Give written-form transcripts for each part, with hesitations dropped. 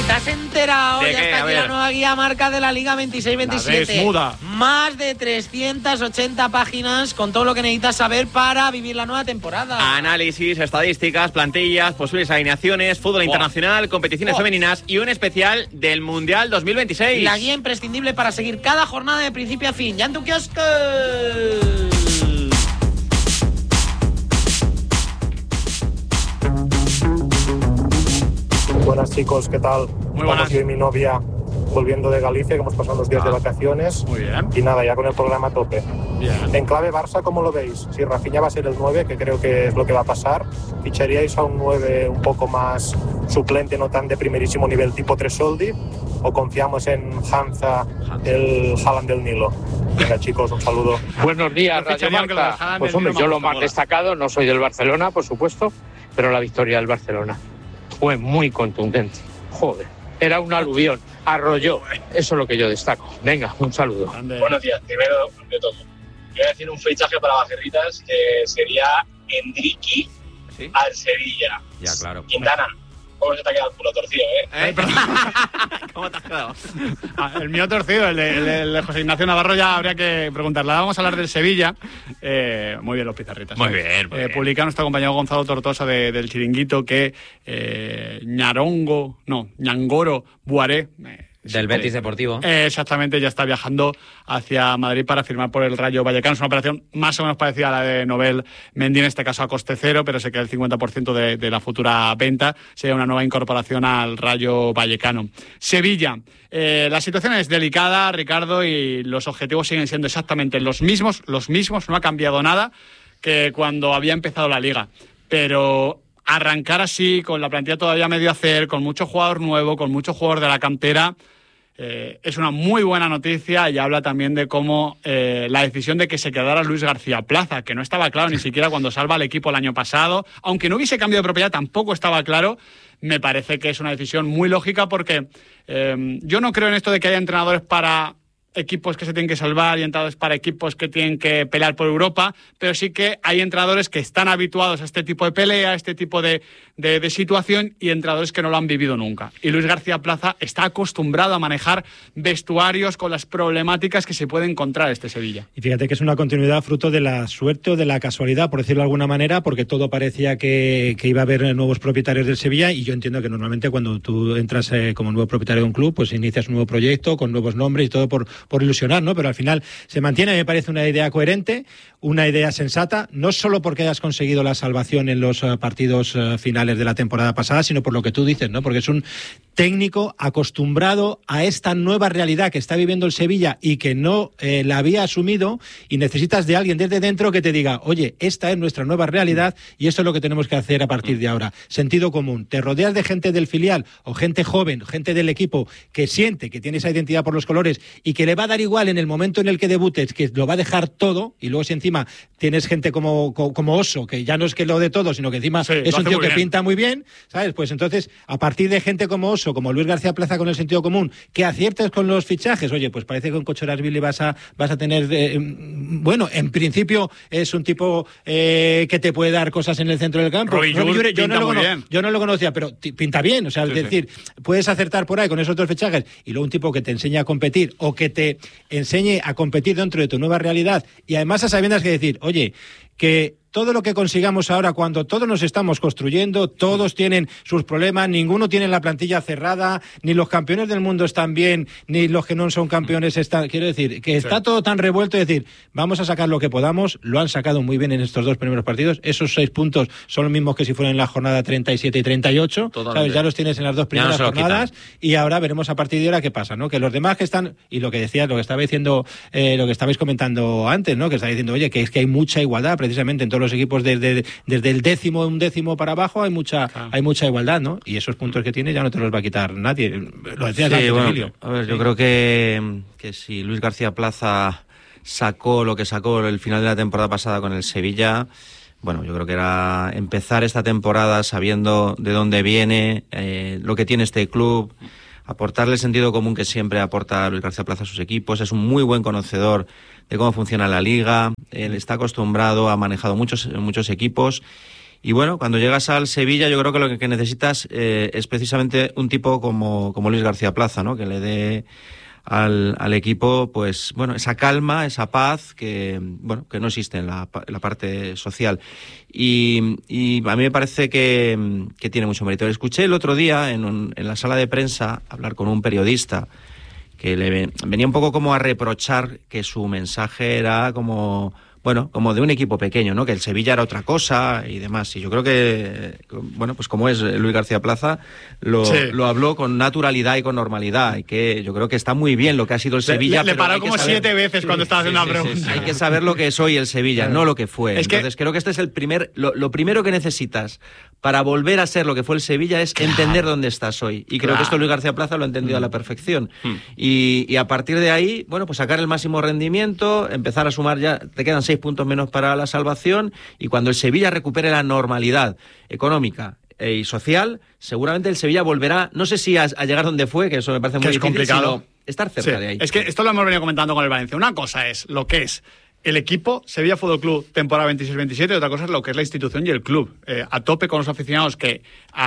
¿Te has enterado? Ya está aquí la nueva guía marca de la Liga 26-27. Más de 380 páginas con todo lo que necesitas saber para vivir la nueva temporada. Análisis, estadísticas, plantillas, posibles alineaciones, fútbol internacional, competiciones femeninas y un especial del Mundial 2026. La guía imprescindible para seguir cada jornada de principio a fin. ¡Ya en tu kiosco! Buenas chicos, ¿qué tal? Muy buenas. Yo y mi novia volviendo de Galicia, que hemos pasado unos días de vacaciones. Muy bien. Y nada, ya con el programa a tope. Bien. En clave Barça, ¿cómo lo veis? Si Rafinha va a ser el 9, que creo que es lo que va a pasar, ¿ficharíais a un 9 un poco más suplente, no tan de primerísimo nivel tipo Tresoldi? ¿O confiamos en Hanza, el Haaland del Nilo? Venga chicos, un saludo. Buenos días, Radio Marca. Pues hombre, yo lo más destacado, no soy del Barcelona, por supuesto, pero la victoria del Barcelona fue muy contundente. Joder, era un aluvión, arrolló. Eso es lo que yo destaco. Venga, un saludo. Buenos días, primero de todo. Voy a decir un fichaje para Bajerritas que sería Endriqui al Sevilla. Ya, claro. Quintana. ¿Cómo se te ha quedado el culo torcido, ¿Cómo te has quedado? El mío torcido, el de José Ignacio Navarro, ya habría que preguntarle. Vamos a hablar del Sevilla. Muy bien los pizarritas. Muy bien. Publica nuestro compañero Gonzalo Tortosa del Chiringuito que Ñangoro Buaré... Del Betis Deportivo. Exactamente, ya está viajando hacia Madrid para firmar por el Rayo Vallecano. Es una operación más o menos parecida a la de Nobel Mendy, en este caso a coste cero, pero se queda el 50% de la futura venta. Sería una nueva incorporación al Rayo Vallecano. Sevilla. La situación es delicada, Ricardo, y los objetivos siguen siendo exactamente los mismos, no ha cambiado nada que cuando había empezado la Liga. Pero arrancar así, con la plantilla todavía medio a hacer, con mucho jugador nuevo, con mucho jugador de la cantera, es una muy buena noticia, y habla también de cómo la decisión de que se quedara Luis García Plaza, que no estaba claro ni siquiera cuando salva al equipo el año pasado, aunque no hubiese cambio de propiedad tampoco estaba claro. Me parece que es una decisión muy lógica, porque yo no creo en esto de que haya entrenadores para equipos que se tienen que salvar y entrenadores para equipos que tienen que pelear por Europa, pero sí que hay entrenadores que están habituados a este tipo de pelea, a este tipo de situación, y entrenadores que no lo han vivido nunca. Y Luis García Plaza está acostumbrado a manejar vestuarios con las problemáticas que se puede encontrar este Sevilla. Y fíjate que es una continuidad fruto de la suerte o de la casualidad, por decirlo de alguna manera, porque todo parecía que iba a haber nuevos propietarios del Sevilla, y yo entiendo que normalmente cuando tú entras como nuevo propietario de un club, pues inicias un nuevo proyecto con nuevos nombres y todo por ilusionar, ¿no? Pero al final se mantiene, me parece una idea coherente, una idea sensata, no solo porque hayas conseguido la salvación en los partidos finales de la temporada pasada, sino por lo que tú dices, ¿no? Porque es un técnico acostumbrado a esta nueva realidad que está viviendo el Sevilla y que no la había asumido, y necesitas de alguien desde dentro que te diga, oye, esta es nuestra nueva realidad y esto es lo que tenemos que hacer a partir de ahora. Sentido común. Te rodeas de gente del filial o gente joven, gente del equipo que siente que tiene esa identidad por los colores y que le va a dar igual en el momento en el que debutes, que lo va a dejar todo, y luego si encima tienes gente como Oso, que ya no es que lo de todo, sino que encima es un tío que pinta muy bien, ¿sabes? Pues entonces, a partir de gente como Oso, como Luis García Plaza con el sentido común, que aciertes con los fichajes, oye, pues parece que con Cochorasvili vas a tener, bueno, en principio es un tipo que te puede dar cosas en el centro del campo. Yo no lo conocía, pero pinta bien, o sea, es decir, puedes acertar por ahí con esos otros fichajes, y luego un tipo que te enseña a competir, o que te enseñe a competir dentro de tu nueva realidad, y además a sabiendas que decir, oye, que todo lo que consigamos ahora, cuando todos nos estamos construyendo, todos tienen sus problemas, ninguno tiene la plantilla cerrada, ni los campeones del mundo están bien, ni los que no son campeones están... Quiero decir, que está todo tan revuelto, es decir, vamos a sacar lo que podamos, lo han sacado muy bien en estos dos primeros partidos, esos 6 puntos son los mismos que si fueran en la jornada 37 y 38, ¿sabes? Ya los tienes en las dos primeras jornadas, y ahora veremos a partir de ahora qué pasa, ¿no? Que los demás que están, y lo que decías, lo que estaba diciendo, lo que estabais comentando antes, ¿no? Que estáis diciendo, oye, que es que hay mucha igualdad precisamente en todos los equipos, desde el un décimo para abajo hay mucha igualdad, ¿no? Y esos puntos que tiene ya no te los va a quitar nadie. Lo decías antes, Emilio. A ver, yo creo que si Luis García Plaza sacó lo que sacó el final de la temporada pasada con el Sevilla, bueno, yo creo que era empezar esta temporada sabiendo de dónde viene, lo que tiene este club, aportarle el sentido común que siempre aporta Luis García Plaza a sus equipos. Es un muy buen conocedor de cómo funciona la liga, él está acostumbrado, ha manejado muchos equipos, Y bueno, cuando llegas al Sevilla, yo creo que lo que necesitas es precisamente un tipo como Luis García Plaza, ¿no? Que le dé al equipo, pues bueno, esa calma, esa paz que no existe en la parte social. Y a mí me parece que tiene mucho mérito. Escuché el otro día en la sala de prensa hablar con un periodista que le venía un poco como a reprochar que su mensaje era como de un equipo pequeño, ¿no? Que el Sevilla era otra cosa y demás. Y yo creo que, pues como es Luis García Plaza, lo habló con naturalidad y con normalidad. Y que yo creo que está muy bien lo que ha sido el Sevilla. Le paró como 7 veces cuando estaba haciendo una pregunta. Sí. Hay que saber lo que es hoy el Sevilla, no lo que fue. Entonces creo que este es lo primero que necesitas para volver a ser lo que fue el Sevilla es entender dónde estás hoy. Y creo que esto Luis García Plaza lo ha entendido a la perfección. Y a partir de ahí, pues sacar el máximo rendimiento, empezar a sumar ya, te quedan 6 puntos menos para la salvación, y cuando el Sevilla recupere la normalidad económica y social, seguramente el Sevilla volverá, no sé si a llegar donde fue, que eso me parece muy difícil, complicado, sino estar cerca de ahí. Es que esto lo hemos venido comentando con el Valencia. Una cosa es lo que es el equipo, Sevilla Fútbol Club, temporada 26-27, y otra cosa es lo que es la institución y el club. A tope con los aficionados que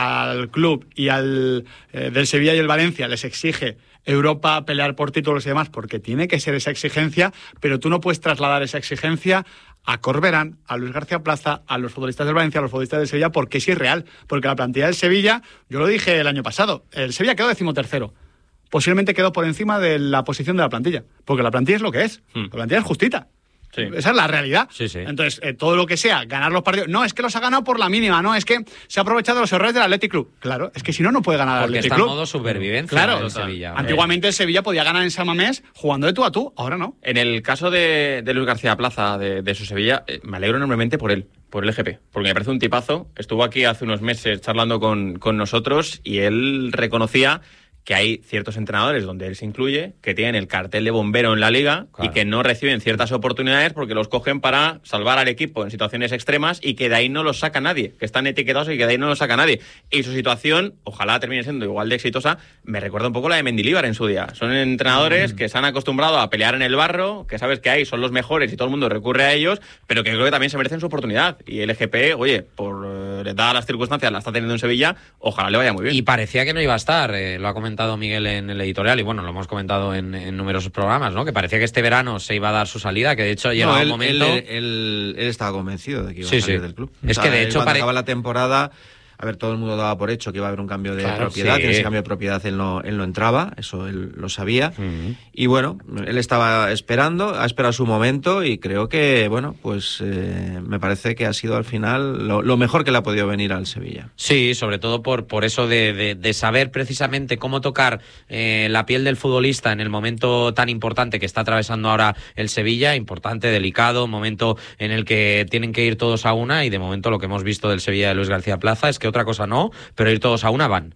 al club y al del Sevilla y el Valencia les exige Europa, pelear por títulos y demás, porque tiene que ser esa exigencia, pero tú no puedes trasladar esa exigencia a Corberán, a Luis García Plaza, a los futbolistas del Valencia, a los futbolistas del Sevilla, porque es irreal. Porque la plantilla del Sevilla, yo lo dije el año pasado, el Sevilla quedó 13º. Posiblemente quedó por encima de la posición de la plantilla, porque la plantilla es lo que es. La plantilla es justita. Sí. Esa es la realidad. Sí. Entonces, todo lo que sea, ganar los partidos. No, es que los ha ganado por la mínima, no, es que se ha aprovechado los errores del Athletic Club. Claro, es que si no puede ganar al Athletic Club. Porque está en modo supervivencia. Claro, el Sevilla. Antiguamente el Sevilla podía ganar en San Mamés jugando de tú a tú, ahora no. En el caso de Luis García Plaza, de su Sevilla, me alegro enormemente por él, por el EGP, porque me parece un tipazo. Estuvo aquí hace unos meses charlando con nosotros y él reconocía que hay ciertos entrenadores donde él se incluye, que tienen el cartel de bombero en la liga, claro, y que no reciben ciertas oportunidades porque los cogen para salvar al equipo en situaciones extremas y que de ahí no los saca nadie, que están etiquetados y que de ahí no los saca nadie. Y su situación, ojalá termine siendo igual de exitosa, me recuerda un poco la de Mendilibar en su día. Son entrenadores que se han acostumbrado a pelear en el barro, que sabes que ahí son los mejores y todo el mundo recurre a ellos, pero que creo que también se merecen su oportunidad. Y el EGP, oye, dadas las circunstancias, la está teniendo en Sevilla, ojalá le vaya muy bien. Y parecía que no iba a estar, lo ha comentado Miguel en el editorial, y bueno, lo hemos comentado en numerosos programas, ¿no? Que parecía que este verano se iba a dar su salida, que de hecho llegaba un momento... Él estaba convencido de que iba a salir del club. Es que de hecho cuando acaba la temporada, a ver, todo el mundo daba por hecho que iba a haber un cambio de propiedad, que en ese cambio de propiedad él no entraba, eso él lo sabía, y bueno, él estaba esperando, ha esperado su momento, y creo que, pues me parece que ha sido al final lo mejor que le ha podido venir al Sevilla. Sí, sobre todo por eso de saber precisamente cómo tocar la piel del futbolista en el momento tan importante que está atravesando ahora el Sevilla, importante, delicado, momento en el que tienen que ir todos a una, y de momento lo que hemos visto del Sevilla de Luis García Plaza es que otra cosa no, pero ir todos a una van.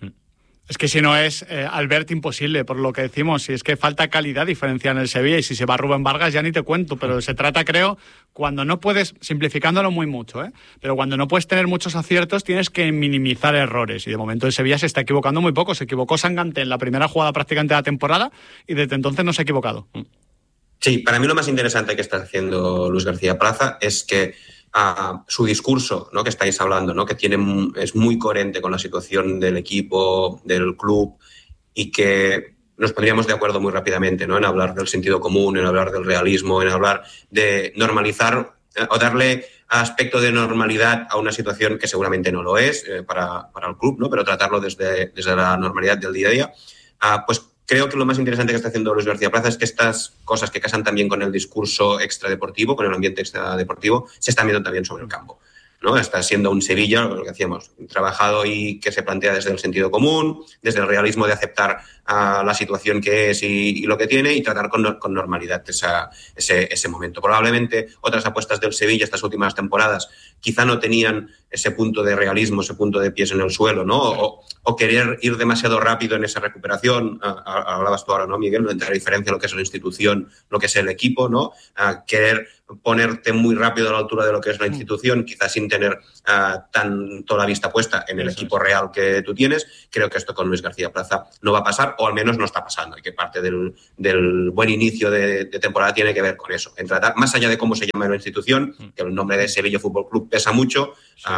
Es que si no es, Albert, imposible, por lo que decimos. Si es que falta calidad diferencial en el Sevilla, y si se va Rubén Vargas ya ni te cuento, pero se trata, creo, cuando no puedes, simplificándolo muy mucho, pero cuando no puedes tener muchos aciertos, tienes que minimizar errores, y de momento el Sevilla se está equivocando muy poco. Se equivocó Sangante en la primera jugada prácticamente de la temporada, y desde entonces no se ha equivocado. Sí, para mí lo más interesante que está haciendo Luis García Plaza es que su discurso, ¿no?, que estáis hablando, ¿no?, que es muy coherente con la situación del equipo, del club, y que nos pondríamos de acuerdo muy rápidamente, ¿no?, en hablar del sentido común, en hablar del realismo, en hablar de normalizar o darle aspecto de normalidad a una situación que seguramente no lo es para el club, ¿no?, pero tratarlo desde la normalidad del día a día. Pues creo que lo más interesante que está haciendo Luis García Plaza es que estas cosas que casan también con el discurso extradeportivo, con el ambiente extradeportivo, se están viendo también sobre el campo, ¿no? Está siendo un Sevilla, lo que decíamos, trabajado y que se plantea desde el sentido común, desde el realismo de aceptar la situación que es y lo que tiene, y tratar con normalidad ese momento. Probablemente otras apuestas del Sevilla estas últimas temporadas quizá no tenían ese punto de realismo, ese punto de pies en el suelo, ¿no? O querer ir demasiado rápido en esa recuperación. Hablabas tú ahora, ¿no, Miguel? Entre la diferencia de lo que es la institución, lo que es el equipo, ¿no? Querer ponerte muy rápido a la altura de lo que es la institución, quizás sin tener tanto la vista puesta en el equipo real que tú tienes. Creo que esto con Luis García Plaza no va a pasar, o al menos no está pasando, y que parte del buen inicio de temporada tiene que ver con eso, en tratar, más allá de cómo se llama la institución, que el nombre de Sevilla Fútbol Club pesa mucho,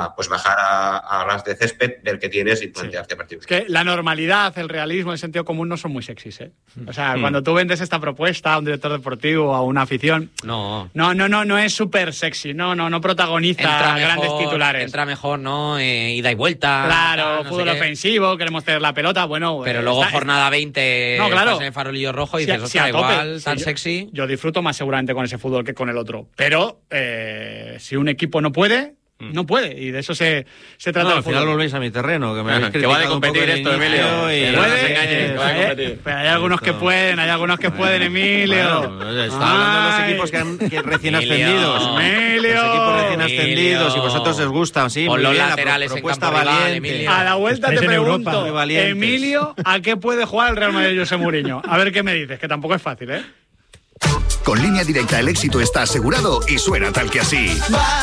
pues bajar a ras de césped, ver qué tienes y plantearte partidos. Es que la normalidad, el realismo, el sentido común no son muy sexys, ¿eh? O sea, cuando tú vendes esta propuesta a un director deportivo, a una afición, no es súper sexy, no protagoniza grandes titulares. Entra mejor, ¿no? Ida y vuelta. Claro, fútbol ofensivo, queremos tener la pelota, bueno. Pero luego jornada 20, claro. En farolillo rojo y dices, ostras, igual, tan sexy. Yo disfruto más seguramente con ese fútbol que con el otro. Pero si un equipo no puede, y de eso se trata. Al final volvéis a mi terreno, que va a competir esto, Emilio. Pero hay algunos que pueden, Emilio. Bueno, está hablando de los equipos que recién ascendidos. Emilio. Los equipos recién ascendidos, y vosotros os gustan, sí. Con los bien, laterales propuesta en campo valiente. Emilio. A la vuelta te pregunto, Emilio, ¿a qué puede jugar el Real Madrid José Mourinho? A ver qué me dices, que tampoco es fácil, ¿eh? Con Línea Directa el éxito está asegurado y suena tal que así.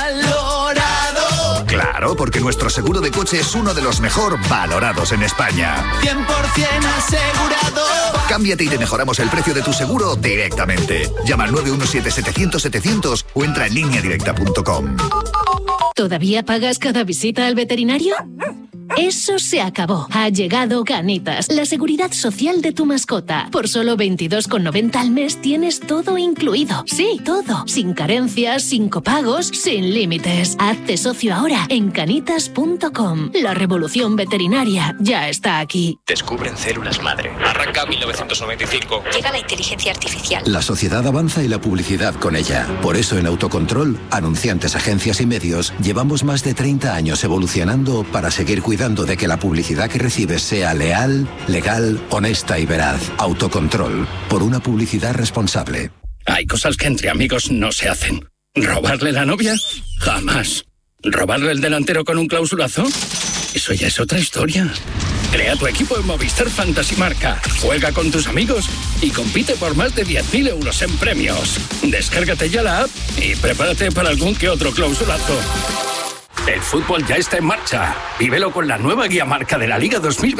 ¡Valorado! Claro, porque nuestro seguro de coche es uno de los mejor valorados en España. 100% asegurado. Cámbiate y te mejoramos el precio de tu seguro directamente. Llama al 917-700-700 o entra en lineadirecta.com. ¿Todavía pagas cada visita al veterinario? Eso se acabó. Ha llegado Canitas, la seguridad social de tu mascota. Por solo 22,90 al mes tienes todo incluido. Sí, todo. Sin carencias, sin copagos, sin límites. Hazte socio ahora en canitas.com. La revolución veterinaria ya está aquí. Descubren células madre. Arranca 1995. Llega la inteligencia artificial. La sociedad avanza y la publicidad con ella. Por eso en Autocontrol, anunciantes, agencias y medios, llevamos más de 30 años evolucionando para seguir cuidando de que la publicidad que recibes sea leal, legal, honesta y veraz. Autocontrol, por una publicidad responsable. Hay cosas que entre amigos no se hacen. ¿Robarle la novia? Jamás. ¿Robarle el delantero con un clausulazo? Eso ya es otra historia. Crea tu equipo en Movistar Fantasy Marca. Juega con tus amigos y compite por más de 10.000 euros en premios. Descárgate ya la app y prepárate para algún que otro clausulazo. El fútbol ya está en marcha. Vívelo con la nueva guía marca de la Liga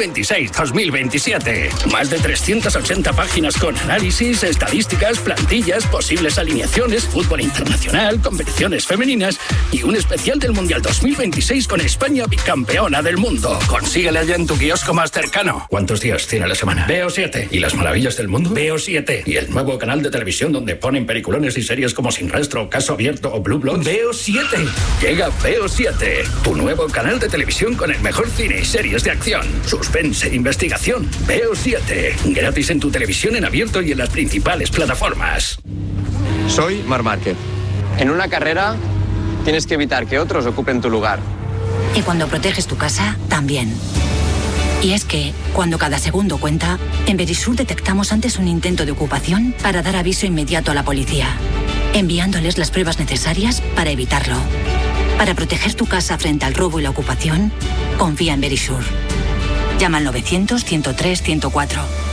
2026-2027. Más de 380 páginas con análisis, estadísticas, plantillas, posibles alineaciones, fútbol internacional, competiciones femeninas y un especial del Mundial 2026 con España bicampeona del mundo. Consíguela ya en tu kiosco más cercano. ¿Cuántos días tiene la semana? Veo 7. ¿Y las maravillas del mundo? Veo 7. ¿Y el nuevo canal de televisión donde ponen peliculones y series como Sin Rastro, Caso Abierto o Blue Bloods? Veo 7. Llega Veo 7. Tu nuevo canal de televisión con el mejor cine y series de acción, suspense e investigación. Veo 7. Gratis en tu televisión en abierto y en las principales plataformas. Soy Marc Márquez. En una carrera tienes que evitar que otros ocupen tu lugar. Y cuando proteges tu casa, también. Y es que, cuando cada segundo cuenta, en Verisur detectamos antes un intento de ocupación para dar aviso inmediato a la policía, enviándoles las pruebas necesarias para evitarlo. Para proteger tu casa frente al robo y la ocupación, confía en Verisur. Llama al 900-103-104.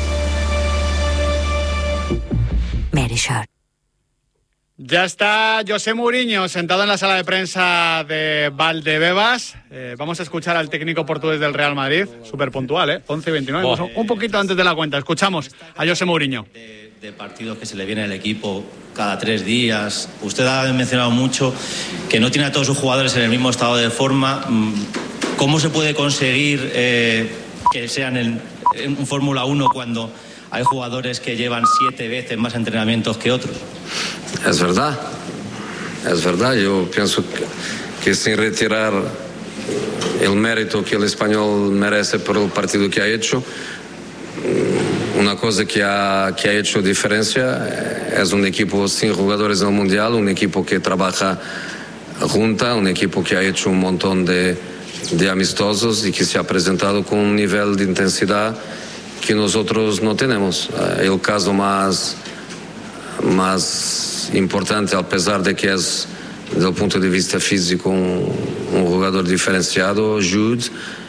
Verisur. Ya está José Mourinho sentado en la sala de prensa de Valdebebas. Vamos a escuchar al técnico portugués del Real Madrid, súper puntual, 11:29, un poquito antes de la cuenta. Escuchamos a José Mourinho. De partidos que se le viene al equipo cada 3 días. Usted ha mencionado mucho que no tiene a todos sus jugadores en el mismo estado de forma. ¿Cómo se puede conseguir que sean en Fórmula 1 cuando hay jugadores que llevan 7 veces más entrenamientos que otros? Es verdad. Yo pienso que sin retirar el mérito que el español merece por el partido que ha hecho, una cosa que ha hecho diferencia es un equipo sin jugadores en el Mundial, un equipo que trabaja junta, un equipo que ha hecho un montón de amistosos y que se ha presentado con un nivel de intensidad que nosotros no tenemos. El caso más importante, a pesar de que es desde el punto de vista físico un jugador diferenciado, Jude.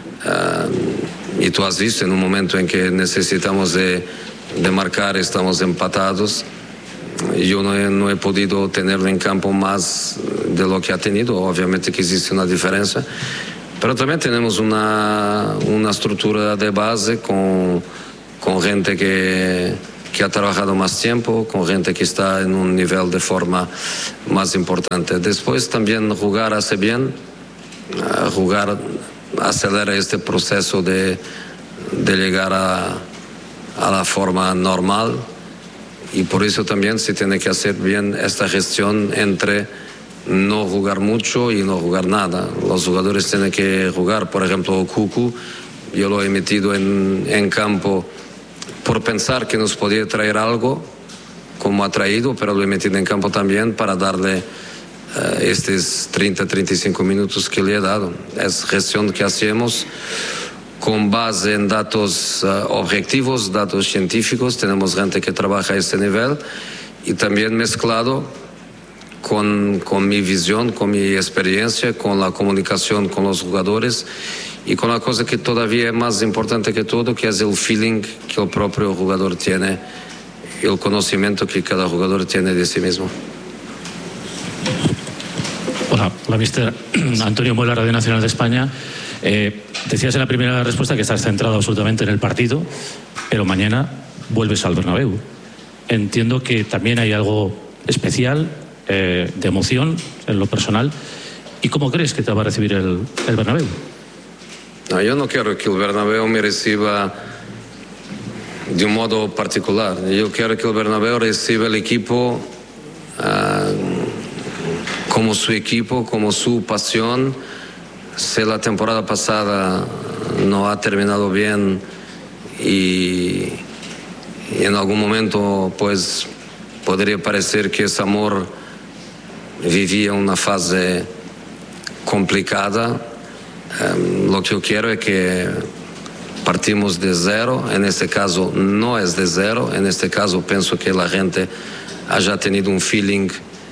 Y tú has visto en un momento en que necesitamos de marcar, estamos empatados. Yo no he podido tenerlo en campo más de lo que ha tenido. Obviamente que existe una diferencia, pero también tenemos una estructura de base con gente que ha trabajado más tiempo, con gente que está en un nivel de forma más importante. Después también jugar hace bien. jugar acelera este proceso de llegar a la forma normal, y por eso también se tiene que hacer bien esta gestión entre no jugar mucho y no jugar nada. Los jugadores tienen que jugar. Por ejemplo, Cucu, yo lo he metido en campo por pensar que nos podía traer algo, como ha traído, pero lo he metido en campo también para darle estos 30-35 minutos que le he dado. Es gestión que hacemos con base en datos objetivos, datos científicos. Tenemos gente que trabaja a este nivel, y también mezclado con mi visión, con mi experiencia, con la comunicación con los jugadores, y con la cosa que todavía es más importante que todo, que es el feeling que el propio jugador tiene, el conocimiento que cada jugador tiene de sí mismo. Hola, mister Antonio Muela, Radio Nacional de España. Decías en la primera respuesta que estás centrado absolutamente en el partido, pero mañana vuelves al Bernabéu. Entiendo que también hay algo especial, de emoción en lo personal. ¿Y cómo crees que te va a recibir el Bernabéu? No, yo no quiero que el Bernabéu me reciba de un modo particular. Yo quiero que el Bernabéu reciba el equipo como su equipo, como su pasión. Si la temporada pasada no ha terminado bien y en algún momento pues podría parecer que ese amor vivía una fase complicada, lo que yo quiero es que partimos de cero. En este caso no es de cero, en este caso pienso que la gente haya tenido un feeling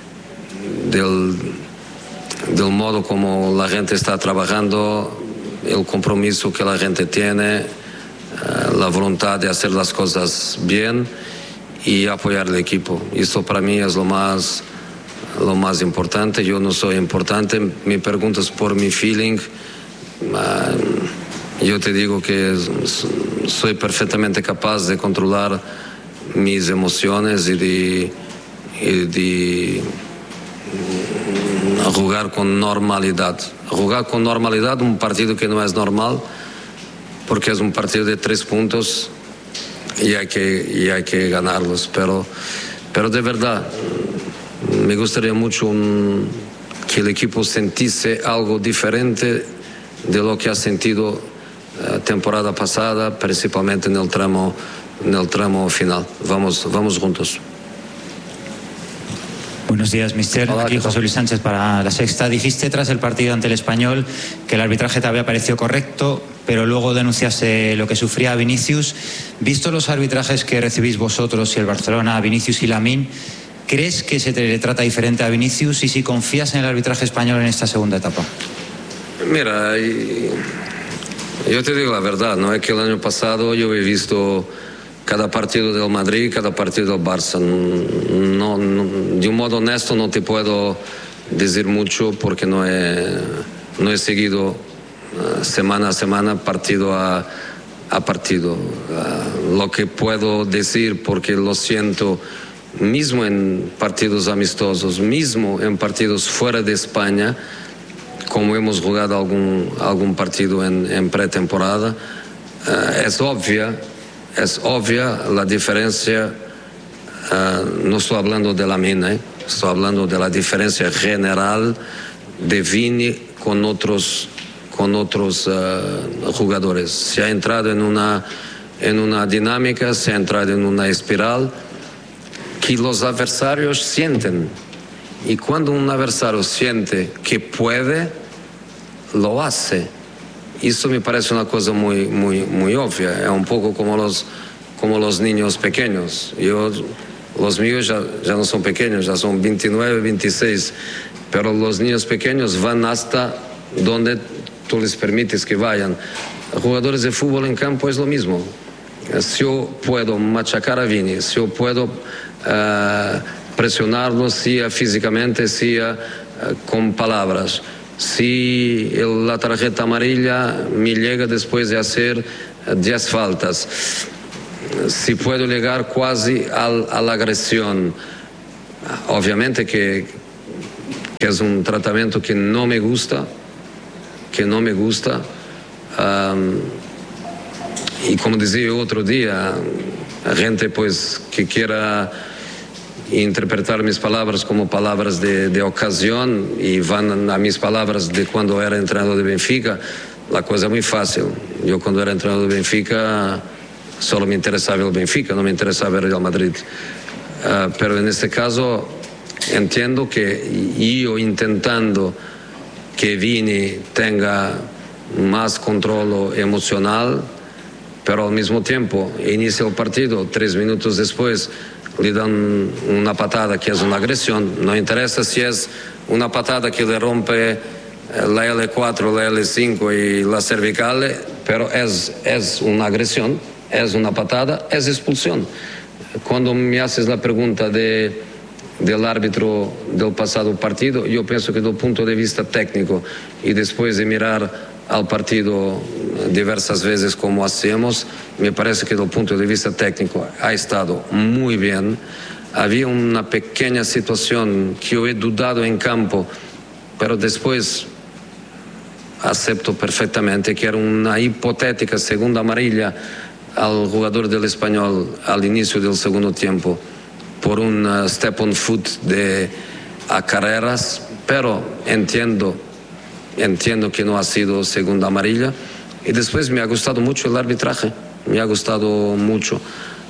del modo como la gente está trabajando, el compromiso que la gente tiene, la voluntad de hacer las cosas bien y apoyar al equipo. Esto para mí es lo más importante. Yo no soy importante. Me preguntas por mi feeling. Yo te digo que soy perfectamente capaz de controlar mis emociones y de jugar con normalidad. Jugar con normalidad un partido que no es normal, porque es un partido de 3 puntos y hay que ganarlos. Pero de verdad, me gustaría mucho que el equipo sintiese algo diferente de lo que ha sentido temporada pasada, principalmente en el tramo final. Vamos juntos. Buenos días, mister. Hola, aquí José Luis Sánchez para La Sexta. Dijiste tras el partido ante el Español que el arbitraje te había parecido correcto, pero luego denunciaste lo que sufría Vinicius. Visto los arbitrajes que recibís vosotros y el Barcelona, Vinicius y Lamine, ¿crees que se te trata diferente a Vinicius? Y si confías en el arbitraje español en esta segunda etapa. Mira, yo te digo la verdad, no es que el año pasado yo he visto cada partido del Madrid, cada partido del Barça. No, de un modo honesto no te puedo decir mucho porque no he seguido semana a semana, partido a partido. Lo que puedo decir, porque lo siento, mismo en partidos amistosos, mismo en partidos fuera de España, como hemos jugado algún partido en pretemporada, es obvia la diferencia. No estoy hablando de Lamine, estoy hablando de la diferencia general de Vini con otros jugadores. Se ha entrado en una dinámica, se ha entrado en una espiral que los adversarios sienten. Y cuando un adversario siente que puede, lo hace. Eso me parece una cosa muy obvia. Es un poco como los niños pequeños. Los míos ya no son pequeños, ya son 29, 26. Pero los niños pequeños van hasta donde tú les permites que vayan. Jugadores de fútbol en campo es lo mismo. Si yo puedo machacar a Vini, si yo puedo presionarlo, sea físicamente, sea con palabras. Si la tarjeta amarilla me llega después de hacer 10 faltas, si puedo llegar casi a la agresión, obviamente que es un tratamiento que no me gusta, que no me gusta. Y como decía otro día, gente pues que quiera interpretar mis palabras como palabras de ocasión y van a mis palabras de cuando era entrenador de Benfica, la cosa es muy fácil. Yo cuando era entrenador de Benfica solo me interesaba el Benfica, no me interesaba el Real Madrid. Pero en este caso entiendo que yo intentando que Vini tenga más control emocional, pero al mismo tiempo inicia el partido, 3 minutos después le dan una patada que es una agresión, no interesa si es una patada que le rompe la L4, la L5 y la cervical, pero es una agresión, es una patada, es expulsión. Cuando me haces la pregunta del árbitro del pasado partido, yo pienso que desde el punto de vista técnico y después de mirar al partido diversas veces como hacemos, me parece que desde el punto de vista técnico ha estado muy bien. Había una pequeña situación que yo he dudado en campo, pero después acepto perfectamente que era una hipotética segunda amarilla al jugador del Español al inicio del segundo tiempo por un step on foot a Carreras, pero entiendo que no ha sido segunda amarilla. Y después me ha gustado mucho el arbitraje, me ha gustado mucho.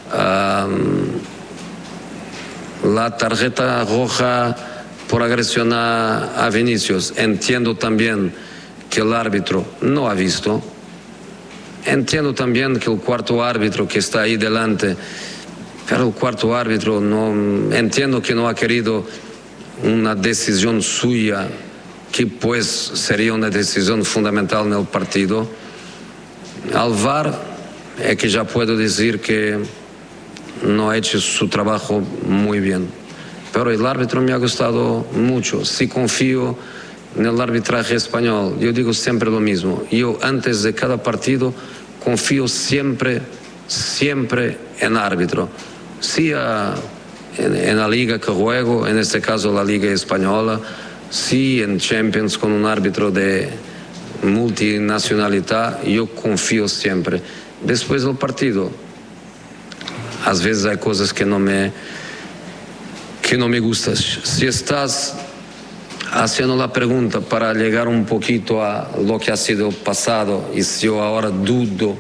La tarjeta roja por agresión a Vinicius, entiendo también que el árbitro no ha visto. Entiendo también que el cuarto árbitro que está ahí delante, pero el cuarto árbitro no, entiendo que no ha querido una decisión suya que pues sería una decisión fundamental en el partido. Al VAR es que ya puedo decir que no ha hecho su trabajo muy bien, pero el árbitro me ha gustado mucho. Si confío en el arbitraje español, yo digo siempre lo mismo, yo antes de cada partido confío siempre en árbitro, sea en la liga que juego, en este caso la liga española, sí en Champions con un árbitro de multinacionalidad, yo confío siempre. Después del partido, a veces hay cosas que no me gustan. Si estás haciendo la pregunta para llegar un poquito a lo que ha sido el pasado, y si yo ahora dudo,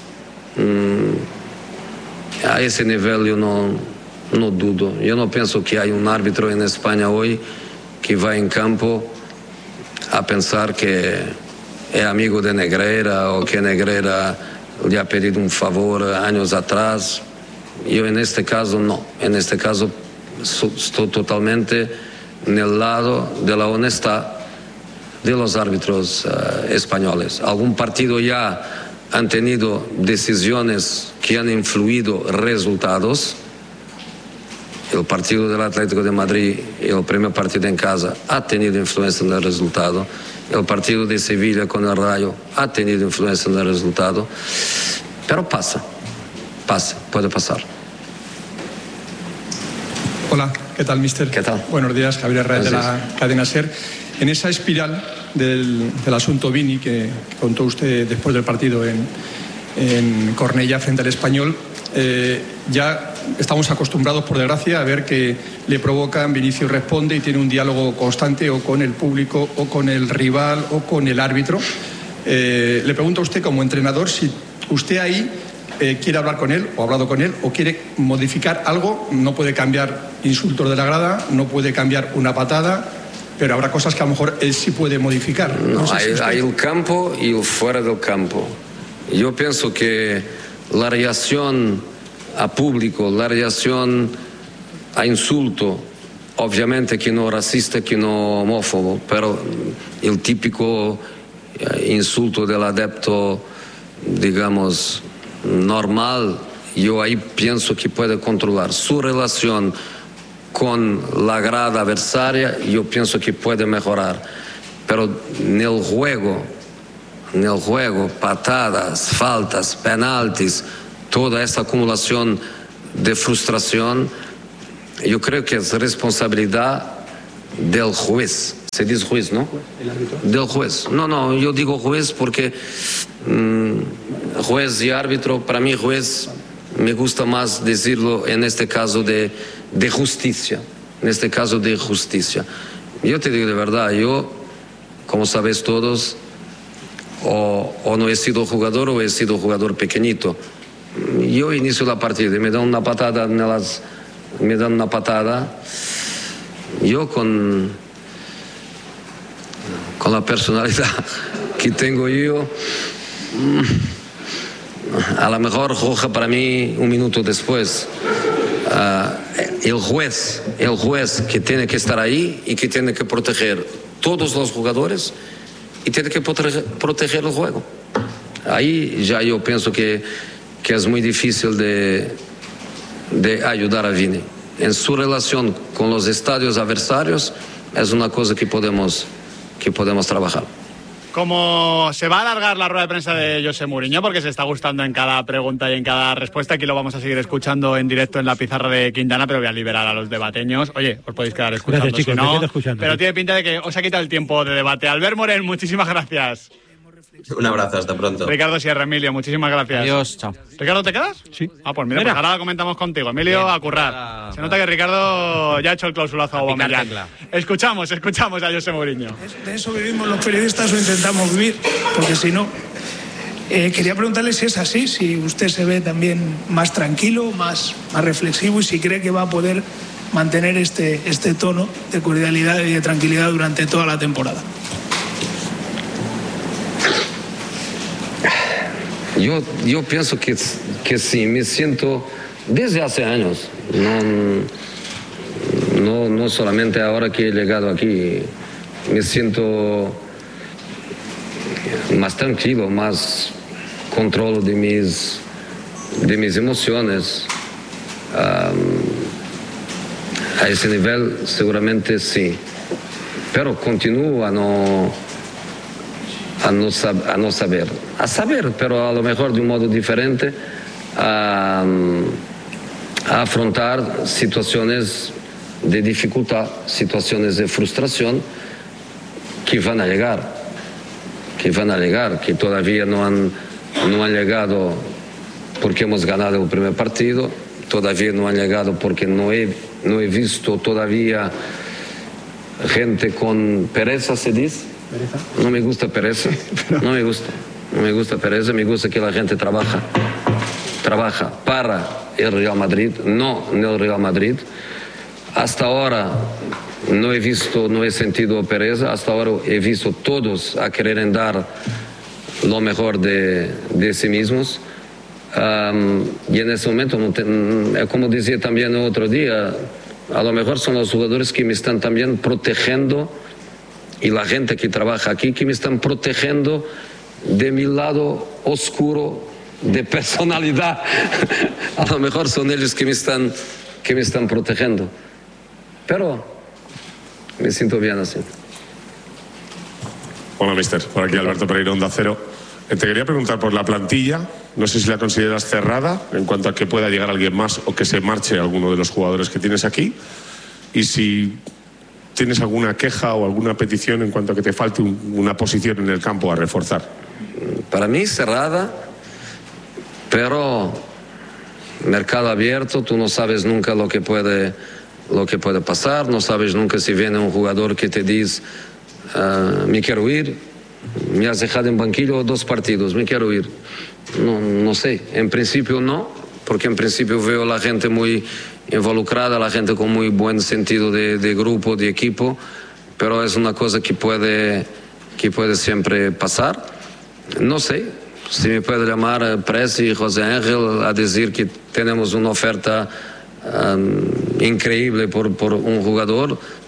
a ese nivel yo no dudo. Yo no pienso que hay un árbitro en España hoy que va en campo a pensar que es amigo de Negreira o que Negreira le ha pedido un favor años atrás. Yo en este caso no, en este caso estoy totalmente en el lado de la honestidad de los árbitros españoles. Algún partido ya han tenido decisiones que han influido resultados. El partido del Atlético de Madrid, el primer partido en casa, ha tenido influencia en el resultado. El partido de Sevilla con el Rayo ha tenido influencia en el resultado. Pero pasa, puede pasar. Hola, ¿qué tal, mister? ¿Qué tal? Buenos días, Javier Herrera de la cadena SER. En esa espiral del asunto Vini que contó usted después del partido en Cornellá frente al Español, ya estamos acostumbrados, por desgracia, a ver que le provocan, Vinicius responde y tiene un diálogo constante o con el público o con el rival o con el árbitro. Le pregunto a usted como entrenador si usted ahí quiere hablar con él o ha hablado con él o quiere modificar algo. No puede cambiar insultos de la grada, no puede cambiar una patada, pero habrá cosas que a lo mejor él sí puede modificar. No sé si hay el campo y el fuera del campo. Yo pienso que la reacción a público, la reacción a insulto, obviamente que no racista, que no homófobo, pero el típico insulto del adepto, digamos, normal, yo ahí pienso que puede controlar su relación con la grada adversaria, yo pienso que puede mejorar, pero en el juego, patadas, faltas, penaltis, toda esta acumulación de frustración, yo creo que es responsabilidad del juez. Se dice juez, ¿no? El árbitro. Del juez. No, yo digo juez porque juez y árbitro, para mí juez me gusta más decirlo en este caso de justicia. En este caso de justicia. Yo te digo de verdad, yo, como sabéis todos, o no he sido jugador o he sido jugador pequeñito. Yo inicio la partida y me dan una patada yo con la personalidad que tengo yo, a lo mejor roja para mí un minuto después. El juez que tiene que estar ahí y que tiene que proteger todos los jugadores y tiene que proteger el juego. Ahí ya yo pienso que es muy difícil de ayudar a Vini. En su relación con los estadios adversarios es una cosa que podemos trabajar. Como se va a alargar la rueda de prensa de José Mourinho, porque se está gustando en cada pregunta y en cada respuesta, aquí lo vamos a seguir escuchando en directo en la pizarra de Quintana, pero voy a liberar a los debateños. Oye, os podéis quedar escuchando. Gracias, chicos, si no, me quedo escuchando. pero tiene pinta de que os ha quitado el tiempo de debate. Albert Morel, muchísimas gracias. Un abrazo, hasta pronto. Ricardo Sierra, Emilio, muchísimas gracias. Adiós, chao. ¿Ricardo, te quedas? Sí. Pues mira, pues ahora comentamos contigo. Emilio, a currar. Se nota que Ricardo ya ha hecho el clausulazo a Aubameyang. Escuchamos a José Mourinho. De eso vivimos los periodistas o intentamos vivir, porque si no... quería preguntarle si es así, si usted se ve también más tranquilo, más reflexivo y si cree que va a poder mantener este tono de cordialidad y de tranquilidad durante toda la temporada. Yo pienso que sí, me siento desde hace años, no solamente ahora que he llegado aquí, me siento más tranquilo, más control de mis emociones. A ese nivel seguramente sí, pero continúo a saber, pero a lo mejor de un modo diferente, a afrontar situaciones de dificultad, situaciones de frustración que van a llegar, que todavía no han llegado porque hemos ganado el primer partido, todavía no han llegado porque no he visto todavía gente con pereza, se dice. No me gusta pereza, no me gusta pereza, me gusta que la gente trabaja para el Real Madrid, no en el Real Madrid. Hasta ahora no he sentido pereza, hasta ahora he visto todos a querer dar lo mejor de sí mismos. Y en ese momento, como decía también el otro día, a lo mejor son los jugadores que me están también protegiendo y la gente que trabaja aquí que me están protegiendo de mi lado oscuro de personalidad. A lo mejor son ellos que me están protegiendo. Pero me siento bien así. Hola, mister. Por aquí Alberto Pereira, Onda Cero. Te quería preguntar por la plantilla. No sé si la consideras cerrada en cuanto a que pueda llegar alguien más o que se marche alguno de los jugadores que tienes aquí. Y si tienes alguna queja o alguna petición en cuanto a que te falte una posición en el campo a reforzar. Para mí cerrada, pero mercado abierto, tú no sabes nunca lo que puede pasar, no sabes nunca si viene un jugador que te dice me quiero ir, me has dejado en banquillo 2 partidos, me quiero ir. No sé, en principio no, porque en principio veo a la gente muy involucrada, la gente con muy buen sentido de grupo, de equipo, pero es una cosa que puede siempre pasar. No sé, si me puede llamar Presi, José Ángel, a decir que tenemos una oferta increíble por un jugador,